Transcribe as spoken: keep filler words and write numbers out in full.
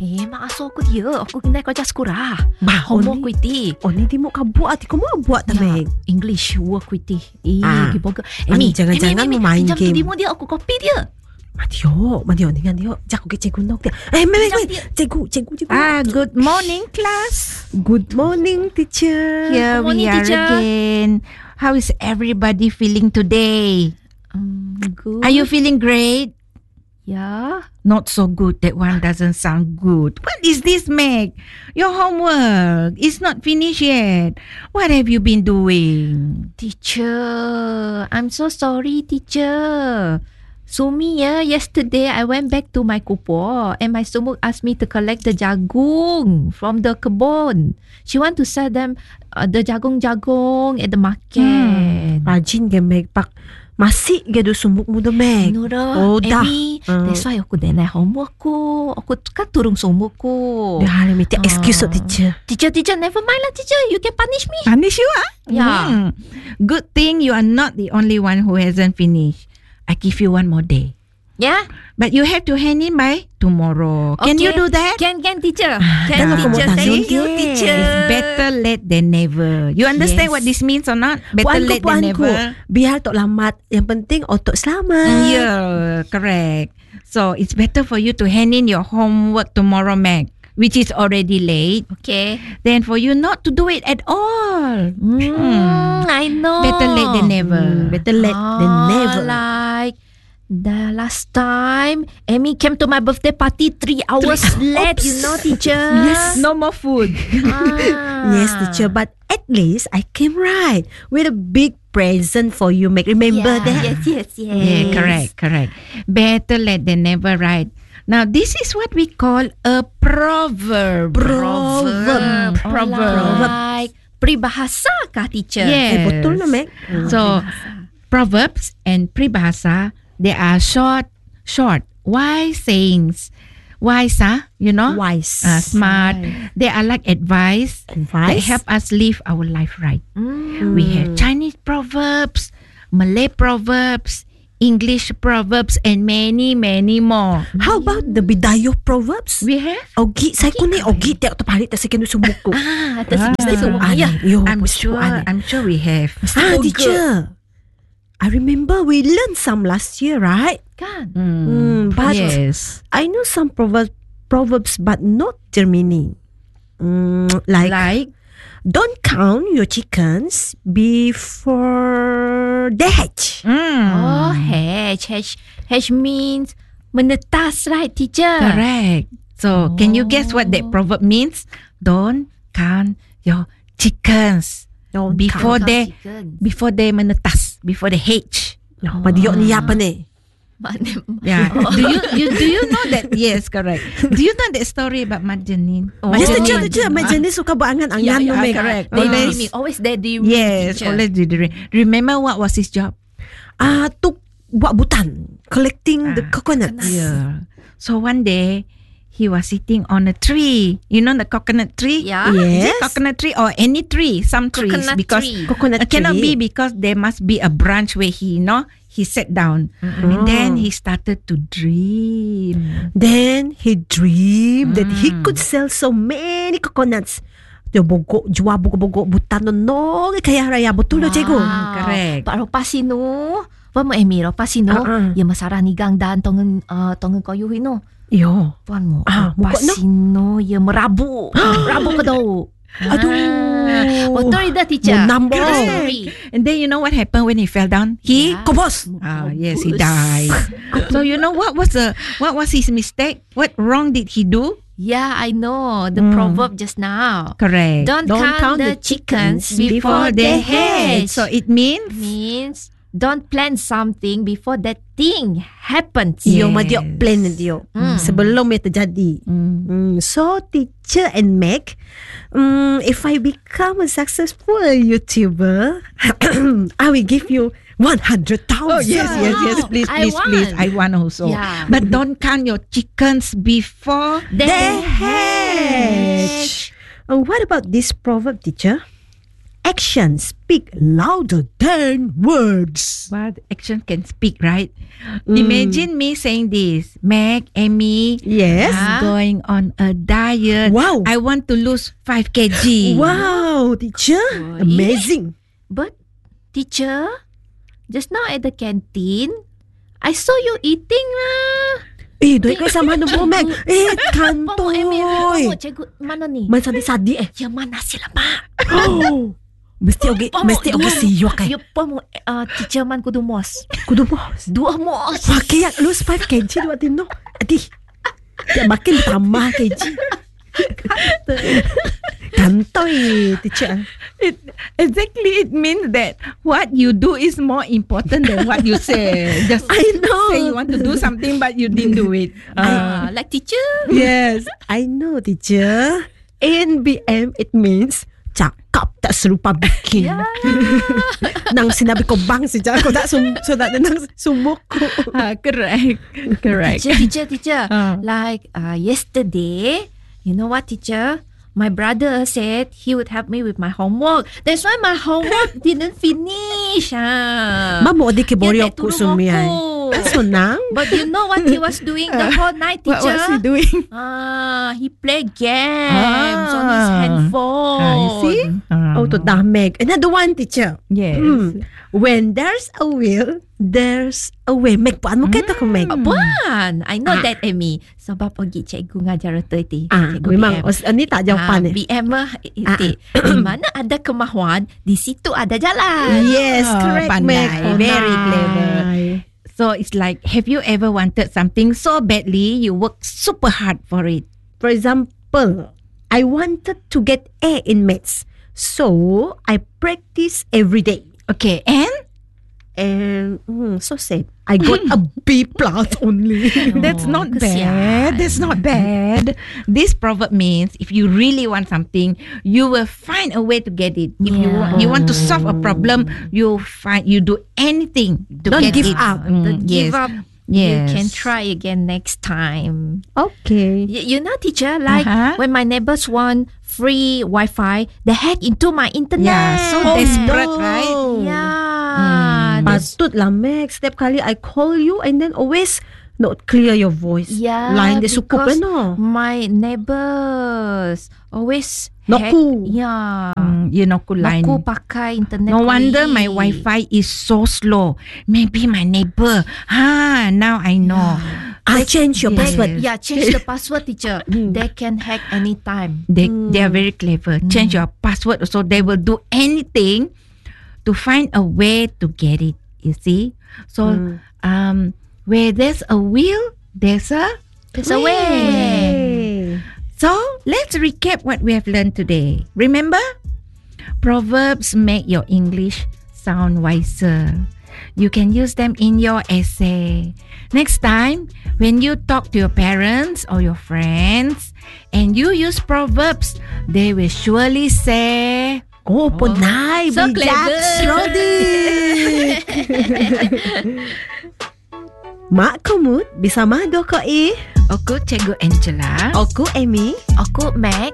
Eh, mak asuh aku dia. Aku kena kerja sekolah. Bah, Homework oni- kuiti. Oh ni dia mau kau buat, kau mau buat tak Ya, Meg? English work kuiti. Eh, Ah. giboga. Ani, jangan-jangan mau main pinjam game. tu demo dia, aku copy dia. Madio, Madio dengan dia. Jak aku ke cikgu nok dia. Eh, Meg, Pinjam Meg, dia. cikgu, cikgu, cikgu. Ah, good morning, class. Good morning, teacher. Here Good morning, we are teacher. again. How is everybody feeling today? Um, good. Are you feeling great? Yeah. Not so good. That one doesn't sound good. What is this, Meg? Your homework is not finished yet. What have you been doing? Teacher, I'm so sorry, teacher. Sumi, yeah, yesterday I went back to my kupo and my sumuk asked me to collect the jagung from the kebun. She want to sell them uh, the jagung-jagung at the market. Rajin ke Meg pak. Masih ke do sumuk muda Meg. No dah. Oh, dah. Amy, Uh. that's why aku denai homework ko. Aku kan turung sumuk ko. Dia hari minta excuse Ah. oh, teacher. Teacher, teacher, never mind lah, teacher. You can punish me. Punish you, ah? Yeah. Hmm. Good thing you are not the only one who hasn't finished. I give you one more day. Yeah? But you have to hand in by tomorrow. Can you Okay. do that? Can, can, teacher. Can, dah lah, teacher. kamu Thank tanggung you, dia. teacher. It's better late than never. You understand Yes. what this means or not? Better Puanku, late than puanku. never. Biar tok lambat. Yang penting otok selamat. Yeah, correct. So it's better for you to hand in your homework tomorrow, Meg, which is already late, Okay. than for you not to do it at all. Mm, I know. Better late than never. Hmm, better late than Ah, never. Like the last time, Amy came to my birthday party three hours late. You know, teacher. Yes. No more food. Ah. Yes, teacher. But at least I came right with a big present for you, Meg. Remember Yeah, that? Yes, yes, yes. Yeah, correct, correct. Better late than never, right? Now, this is what we call a proverb. Proverb. Proverb. Like peribahasa kah, teacher? Yes. Eh, betul lah, Meg. So, proverbs and peribahasa, they are short, short, wise sayings. Wise, ah, you know? Wise. Uh, smart. They are like advice that Advice. help us live our life right. Mm. We have Chinese proverbs, Malay proverbs, English proverbs, and many, many more. How about the Bidayo proverbs? We have? Ogi, saya ko ni Ogi tiap tu parit tak sekian sumuk ko. Ah, atas Ah. mesti semua. Ani, Ya. yo, I'm pustu sure, ani. I'm sure we have. Ah, Google. teacher. I remember we learned some last year, right? Kan? Hmm, but yes. I know some proverbs, proverbs, but not their meaning. Mm, like, Like, don't count your chickens before they hatch. mm, Oh, hedge. Hedge. Hedge means menetas, right, teacher? correct. So, can you guess what that proverb means? Don't count your chickens Don't before count. they Chicken. before they menetas, before they hatch. No, madiok ni apa ni? Mana- Yeah. do you, you do you know that? Yes, correct. Do you know that story about Marjanin? Oh. Yes, Marjanin. teacher, teacher. Macam ni suka buat Yeah, angan-angan yeah, no, Meg. correct. They Always- dreaming. Always they dream. Yes, teacher. always do the Remember what was his job? Ah, tu buat butan. Collecting the Ah, coconuts. Yeah. So one day, he was sitting on a tree. You know the coconut tree? Yeah. Is it Yes. coconut tree or any tree? Some trees Coconut because tree. Coconut it cannot tree. be because there must be a branch where he, you know, he sat down and then he started to dream. Then he dreamed that he Mm. could sell so many coconuts. Dia bogok, jual bogok-bogok butan no no kaya raya betul lo cikgu. Wow. correct. Pak Ropasino. Wa mo emi Ropasino. Ah, ah. Ya masarah ni gang dan tongen uh, tongen koyu hino. Yo. Tuan mo. Ah, mukot no? Ropasino ya merabu. Rabu ke do. Aduh. Betul dah, teacher. Menambah. Good story. And then you know what happened when he fell down? He Yeah. Kobos. Ah, yes, he Mampus. died. So you know what was the what was his mistake? What wrong did he do? Yeah, I know the Mm. proverb just now. Correct. Don't, Don't count, count the the chickens chickens before they hatch. So it means means don't plan something before that thing happens. Yeah. Yo madiok plan na diyo. Mm. Sebelum ia terjadi. mm, Mm, so teacher and Meg, mm, if I become a successful YouTuber, I will give you one hundred thousand. Oh yes, yes, yes. Wow. Please, I please, please. want. I want also. Yeah. But don't count your chickens before They hatch. Oh, what about this proverb, teacher? actions speak louder than words. But action can speak, right? Mm. Imagine me saying this. Meg, Amy, Yes. I'm going on a diet. Wow. I want to lose five kilograms. Wow, teacher. Oh, Amazing. But, teacher, just now at the canteen, I saw you eating lah. Eh, duit kau sama ada mo, Meg. Eh, Pomo, kantoy. Amy, Pomo, cikgu, mana ni? Man sadi-sadi eh. Yang mana nasi lemak? Oh. Mesti ogi, Pomo, mesti ogi dua- siyo kay. Ya, Pomo, uh, teacher man kudu mos. Kudu mo. Dua mos. Wah, kaya lose five kilograms dua tino. Adi. Ya makin tambah kilograms. Kantoy, teacher. It, exactly, it means that what you do is more important than what you say. Just I know. say you want to do something, but you didn't do it. Ah, like teacher. Yes, I know, teacher. N B M, it means cakap tak serupa bikin. Yeah. Nang sinabi ko bang si Jack, ko tak sum, so that nang sumuk ko. Ah, correct, correct. Teacher, teacher, teacher. Ah. Like uh, yesterday, you know what, teacher? My brother said he would help me with my homework. That's why my homework didn't finish. Ah. Mamo di kibori Yan, ako turun sumiyay. ako. So nang? But you know what he was doing the whole night, What teacher? was he doing? Ah, he played games on his Ah. handphone. Ah, you see? Ah. Oh, to damig. Another one, teacher. Yes. Hmm. When there's a will, there's a way. Meg, puan mo kita ko, Meg. Puan, I know Ah. that, Amy. Sebab pergi cikgu ngajar itu iti. Ah, Cikgu memang. B M. Os, ni tak jawapan eh. B M lah iti. Di mana ada kemahuan, di situ ada jalan. Yes, Ah, correct, pandai. Meg. Very clever. Pandai. So it's like, have you ever wanted something so badly, you work super hard for it? For example, I wanted to get A in maths. So, I practice every day. Okay, and? And hmm, so sad. I got a B plus only. That's Oh, not kesian. bad. That's not bad. This proverb means if you really want something, you will find a way to get it. If you Yeah. want, you want to solve a problem, you find you do anything to Don't get give it. up. Mm, Don't yes. give up. Yes. You can try again next time. Okay. Y- you know, teacher, like Uh-huh. when my neighbors want free Wi-Fi, they hack into my internet. Yeah, so Oh, desperate, no. right? Yeah. Mm. That's- Patut lah, Meg. Setiap kali I call you and then always not clear your voice. Yeah, Line dia sukup because no. my neighbors always Noku. hack. Yeah. Mm, you know, cool line. Noku pakai internet. No wonder koi. my Wi-Fi is so slow. Maybe my neighbor. Ah, now I know. I change your Yes. password. Yeah, change the password, teacher. They can hack anytime. They they are very clever. Change your password so they will do anything to find a way to get it. You see? So Mm. um where there's a will, there's a There's a way. Hey. So let's recap what we have learned today. Remember? Proverbs make your English sound wiser. You can use them in your essay. Next time, when you talk to your parents or your friends and you use proverbs, they will surely say, Oh, punay. So bijak, clever. Shrodik. Mak Kumut, bersama Doko E. Aku Cikgu Angela. Aku Amy. Aku Mac.